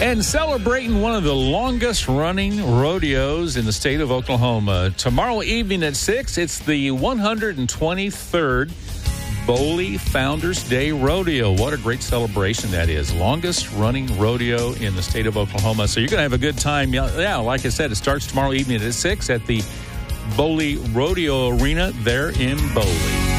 And celebrating one of the longest-running rodeos in the state of Oklahoma. Tomorrow evening at 6, it's the 123rd Boley Founders Day Rodeo. What a great celebration that is. Longest-running rodeo in the state of Oklahoma. So you're going to have a good time. Yeah, like I said, it starts tomorrow evening at 6 at the Boley Rodeo Arena there in Boley.